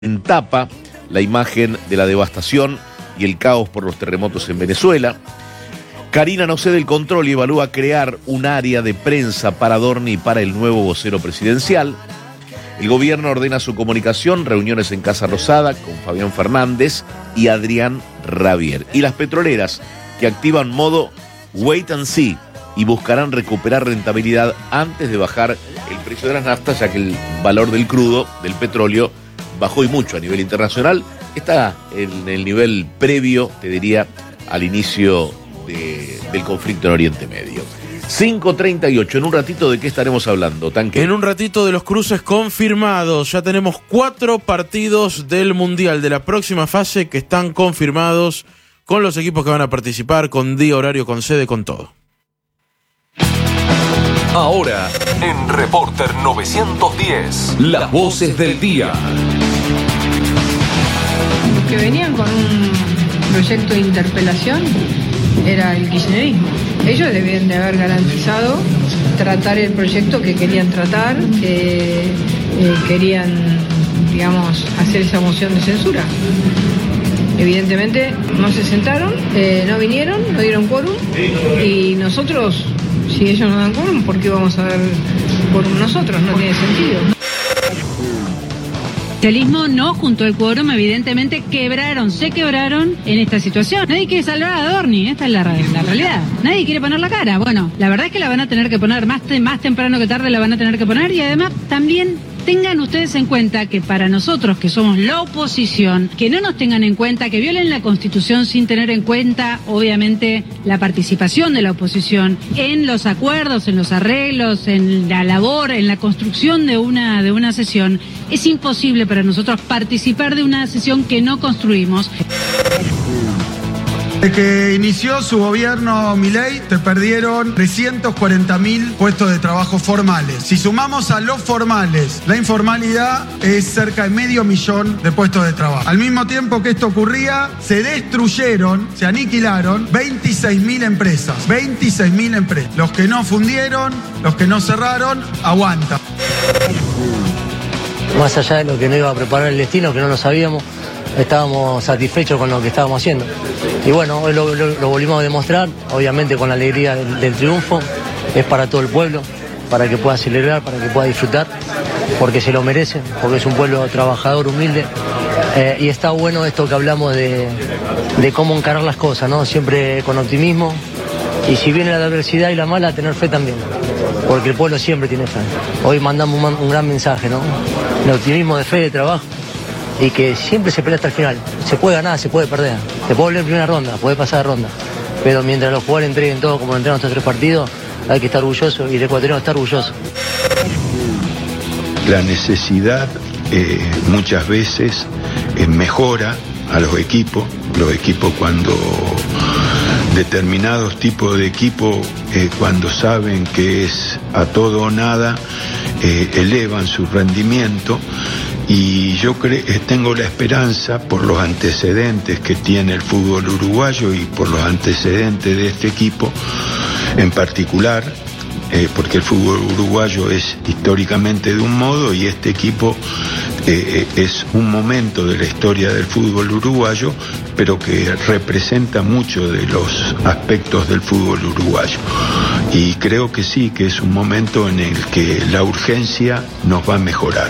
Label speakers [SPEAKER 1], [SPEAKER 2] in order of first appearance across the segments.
[SPEAKER 1] en tapa la imagen de la devastación y el caos por los terremotos en Venezuela. Karina no cede el control y evalúa crear un área de prensa para Adorni y para el nuevo vocero presidencial. El gobierno ordena su comunicación, reuniones en Casa Rosada con Fabián Fernández y Adrián Rabier. Y las petroleras que activan modo wait and see y buscarán recuperar rentabilidad antes de bajar el precio de las naftas, ya que el valor del crudo, del petróleo, bajó y mucho a nivel internacional. Está en el nivel previo, te diría, al inicio del conflicto en Oriente Medio. 5:38, en un ratito, ¿de qué estaremos hablando, Tanque?
[SPEAKER 2] En un ratito de los cruces confirmados. Ya tenemos 4 partidos del Mundial de la próxima fase que están confirmados, con los equipos que van a participar, con día, horario, con sede, con todo.
[SPEAKER 3] Ahora, en Reporter 910, las voces del día.
[SPEAKER 4] Los que venían con un proyecto de interpelación era el kirchnerismo. Ellos debían de haber garantizado tratar el proyecto que querían tratar, que querían, digamos, hacer esa moción de censura. Evidentemente no se sentaron, no vinieron, no dieron quórum, y nosotros, si ellos no dan quórum, ¿por qué vamos a dar quórum nosotros? No tiene sentido.
[SPEAKER 5] El socialismo no juntó el quórum, evidentemente se quebraron en esta situación. Nadie quiere salvar a Adorni, esta es la realidad. Nadie quiere poner la cara. Bueno, la verdad es que la van a tener que poner, más temprano que tarde la van a tener que poner, y además también tengan ustedes en cuenta que para nosotros, que somos la oposición, que no nos tengan en cuenta, que violen la Constitución sin tener en cuenta, obviamente, la participación de la oposición en los acuerdos, en los arreglos, en la labor, en la construcción de una sesión. Es imposible para nosotros participar de una sesión que no construimos.
[SPEAKER 6] Desde que inició su gobierno Milei, te perdieron 340.000 puestos de trabajo formales. Si sumamos a los formales, la informalidad es cerca de 500.000 de puestos de trabajo. Al mismo tiempo que esto ocurría, se destruyeron, se aniquilaron 26.000 empresas. 26.000 empresas. Los que no fundieron, los que no cerraron, aguantan.
[SPEAKER 7] Más allá de lo que no iba a preparar el destino, que no lo sabíamos, estábamos satisfechos con lo que estábamos haciendo. Y bueno, hoy lo volvimos a demostrar, obviamente con la alegría del triunfo. Es para todo el pueblo, para que pueda celebrar, para que pueda disfrutar, porque se lo merece, porque es un pueblo trabajador, humilde. Y está bueno esto que hablamos de cómo encarar las cosas, ¿no? Siempre con optimismo. Y si viene la adversidad y la mala, tener fe también, porque el pueblo siempre tiene fe. Hoy mandamos un gran mensaje, ¿no? De optimismo, de fe, de trabajo. Y que siempre se pelea hasta el final. Se puede ganar, se puede perder. Se puede volver en primera ronda, puede pasar de ronda. Pero mientras los jugadores entreguen todo como lo entregan estos 3 partidos, hay que estar orgulloso y el ecuatoriano está orgulloso.
[SPEAKER 8] La necesidad muchas veces mejora a los equipos. Los equipos cuando determinados tipos de equipos, cuando saben que es a todo o nada, elevan su rendimiento. Y yo tengo la esperanza, por los antecedentes que tiene el fútbol uruguayo y por los antecedentes de este equipo en particular, porque el fútbol uruguayo es históricamente de un modo y este equipo es un momento de la historia del fútbol uruguayo, pero que representa mucho de los aspectos del fútbol uruguayo. Y creo que sí, que es un momento en el que la urgencia nos va a mejorar.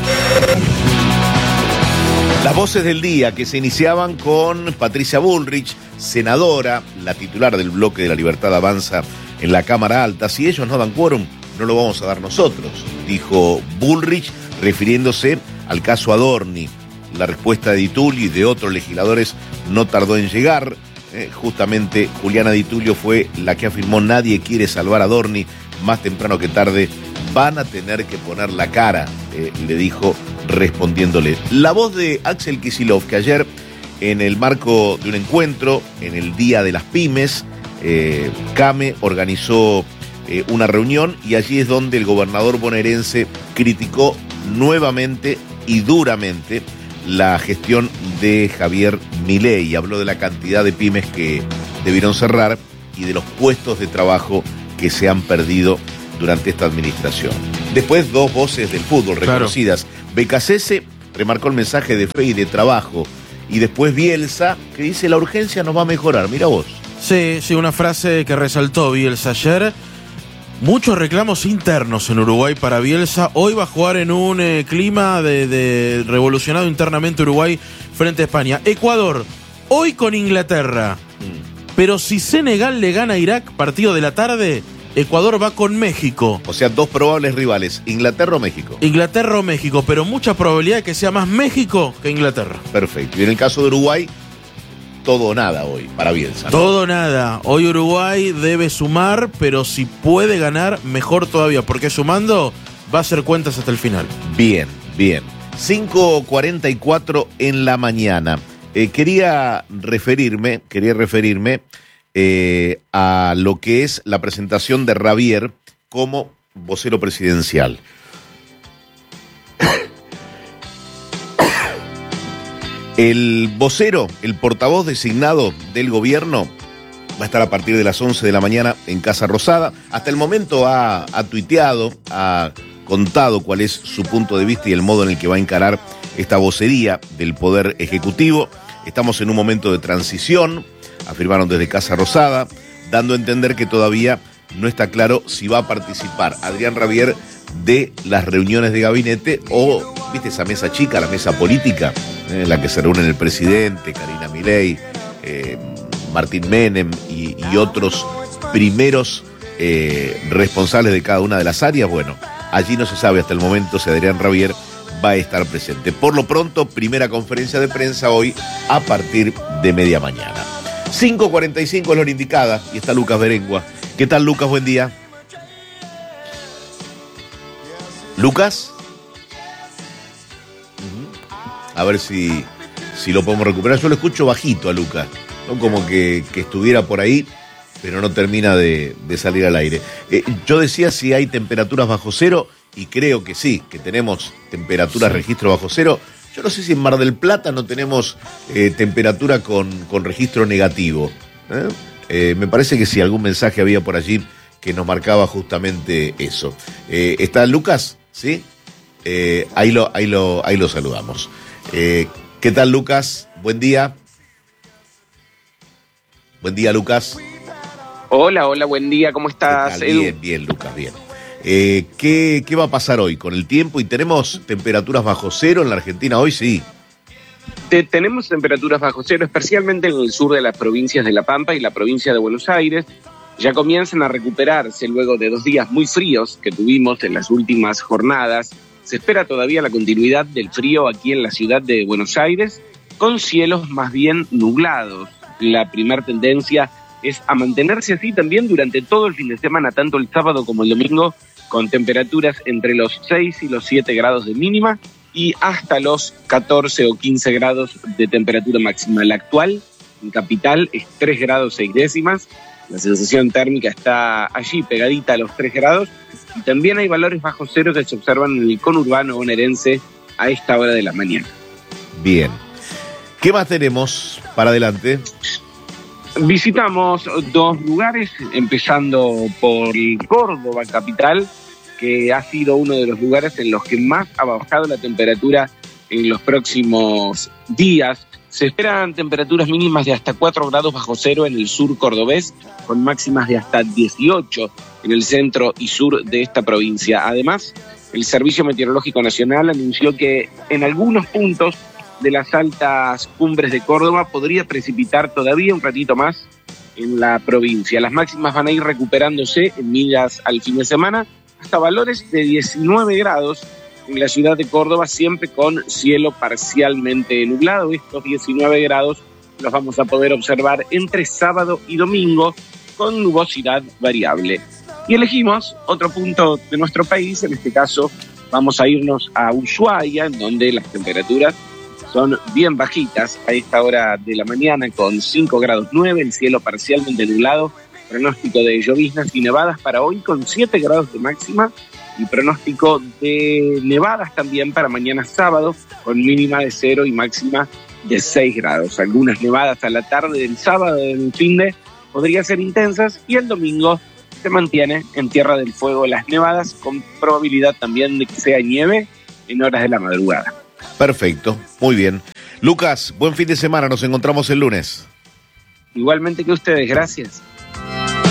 [SPEAKER 1] Las voces del día que se iniciaban con Patricia Bullrich, senadora, la titular del bloque de La Libertad Avanza en la Cámara Alta. Si ellos no dan quórum, no lo vamos a dar nosotros, dijo Bullrich, refiriéndose al caso Adorni. La respuesta de Di Tulio y de otros legisladores no tardó en llegar. Justamente Juliana Di Tulio fue la que afirmó: nadie quiere salvar a Adorni, más temprano que tarde van a tener que poner la cara, le dijo respondiéndole. La voz de Axel Kicillof, que ayer, en el marco de un encuentro, en el Día de las Pymes, CAME organizó una reunión, y allí es donde el gobernador bonaerense criticó nuevamente y duramente la gestión de Javier Milei. Habló de la cantidad de pymes que debieron cerrar y de los puestos de trabajo que se han perdido durante esta administración. Después, 2 voces del fútbol reconocidas. Claro. Becasese remarcó el mensaje de fe y de trabajo. Y después Bielsa, que dice la urgencia nos va a mejorar. Mira vos.
[SPEAKER 2] Sí, una frase que resaltó Bielsa ayer. Muchos reclamos internos en Uruguay para Bielsa. Hoy va a jugar en un clima de revolucionado internamente Uruguay frente a España. Ecuador, hoy con Inglaterra. Pero si Senegal le gana a Irak, partido de la tarde, Ecuador va con México.
[SPEAKER 1] O sea, dos probables rivales, Inglaterra o México.
[SPEAKER 2] Inglaterra o México, pero mucha probabilidad de que sea más México que Inglaterra.
[SPEAKER 1] Perfecto. Y en el caso de Uruguay, todo o nada hoy para Bielsa, ¿no?
[SPEAKER 2] Todo o nada. Hoy Uruguay debe sumar, pero si puede ganar, mejor todavía, porque sumando va a hacer cuentas hasta el final.
[SPEAKER 1] Bien. 5:44 en la mañana. Quería referirme a lo que es la presentación de Ravier como vocero presidencial. El vocero, el portavoz designado del gobierno, va a estar a partir de las 11 de la mañana en Casa Rosada. Hasta el momento ha tuiteado, ha contado cuál es su punto de vista y el modo en el que va a encarar esta vocería del Poder Ejecutivo. Estamos en un momento de transición, afirmaron desde Casa Rosada, dando a entender que todavía no está claro si va a participar Adrián Ravier de las reuniones de gabinete o, viste, esa mesa chica, la mesa política, en la que se reúnen el presidente, Karina Milei, Martín Menem y otros primeros responsables de cada una de las áreas. Bueno, allí no se sabe hasta el momento si Adrián Ravier va a estar presente. Por lo pronto, primera conferencia de prensa hoy a partir de media mañana. 5:45 es la hora indicada y está Lucas Berengua. ¿Qué tal, Lucas? Buen día. ¿Lucas? A ver si lo podemos recuperar. Yo lo escucho bajito a Lucas, ¿no? Como que estuviera por ahí, pero no termina de salir al aire. Yo decía si hay temperaturas bajo cero, y creo que sí, que tenemos temperatura registro bajo cero. Yo no sé si en Mar del Plata no tenemos temperatura con registro negativo. Me parece que sí, algún mensaje había por allí que nos marcaba justamente eso. ¿Está Lucas? ¿Sí? Ahí lo saludamos. ¿Qué tal, Lucas? Buen día. Buen día, Lucas.
[SPEAKER 9] Hola, buen día, ¿cómo estás, Edu?
[SPEAKER 1] Bien, Lucas, bien. ¿Qué va a pasar hoy con el tiempo? ¿Y tenemos temperaturas bajo cero en la Argentina hoy? Sí.
[SPEAKER 9] Tenemos temperaturas bajo cero, especialmente en el sur de las provincias de La Pampa y la provincia de Buenos Aires. Ya comienzan a recuperarse luego de 2 días muy fríos que tuvimos en las últimas jornadas. Se espera todavía la continuidad del frío aquí en la ciudad de Buenos Aires, con cielos más bien nublados. La primera tendencia es a mantenerse así también durante todo el fin de semana, tanto el sábado como el domingo, con temperaturas entre los 6 y los 7 grados de mínima y hasta los 14 o 15 grados de temperatura máxima. La actual en Capital es 3 grados 6 décimas. La sensación térmica está allí pegadita a los 3 grados y también hay valores bajo cero que se observan en el conurbano bonaerense a esta hora de la mañana.
[SPEAKER 1] Bien. ¿Qué más tenemos para adelante?
[SPEAKER 9] Visitamos 2 lugares, empezando por Córdoba capital, que ha sido uno de los lugares en los que más ha bajado la temperatura en los próximos días. Se esperan temperaturas mínimas de hasta 4 grados bajo cero en el sur cordobés, con máximas de hasta 18 en el centro y sur de esta provincia. Además, el Servicio Meteorológico Nacional anunció que en algunos puntos de las altas cumbres de Córdoba podría precipitar todavía un ratito más en la provincia. Las máximas van a ir recuperándose en miras al fin de semana hasta valores de 19 grados en la ciudad de Córdoba, siempre con cielo parcialmente nublado. Estos 19 grados los vamos a poder observar entre sábado y domingo con nubosidad variable. Y elegimos otro punto de nuestro país, en este caso vamos a irnos a Ushuaia, en donde las temperaturas son bien bajitas a esta hora de la mañana, con 5 grados 9, el cielo parcialmente nublado, pronóstico de lloviznas y nevadas para hoy con 7 grados de máxima y pronóstico de nevadas también para mañana sábado con mínima de 0 y máxima de 6 grados. Algunas nevadas a la tarde del sábado del finde podrían ser intensas y el domingo se mantiene en Tierra del Fuego las nevadas con probabilidad también de que sea nieve en horas de la madrugada.
[SPEAKER 1] Perfecto, muy bien. Lucas, buen fin de semana, nos encontramos el lunes.
[SPEAKER 9] Igualmente que ustedes, gracias.